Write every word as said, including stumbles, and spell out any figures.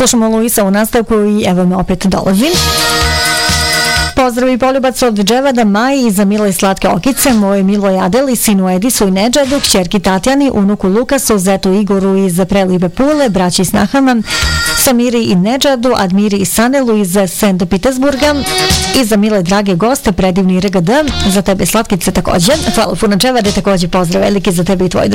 Slušamo Luisa u nastavku i evo me opet dolazim. Pozdrav i poljubac od Dževada Maji i za mile i slatke okice, moje Miloj Adeli, sinu Edisu i Nedžadu, kćerki Tatjani, unuku Lukasu, zetu Igoru iz Prelive Pule, braći Snahama, Samiri i Nedžadu, Admiri i Sanelu iz Sent Petersburga i za mile drage goste, predivni R G D, za tebe slatkice također. Hvala puno Dževade, također pozdrav veliki za tebe i tvoj